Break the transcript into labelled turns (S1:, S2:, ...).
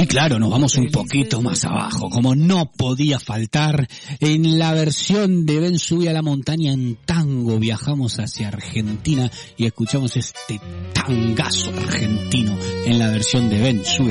S1: Y claro, nos vamos un poquito más abajo, como no podía faltar, en la versión de Ven Subí a la Montaña en tango, viajamos hacia Argentina y escuchamos este tangazo argentino en la versión de Ven Subí